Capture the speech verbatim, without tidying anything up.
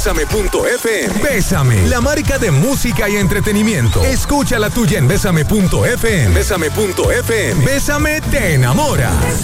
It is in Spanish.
bésame punto f m. Bésame, la marca de música y entretenimiento. Escucha la tuya en bésame punto f m. bésame punto f m. Bésame te enamora.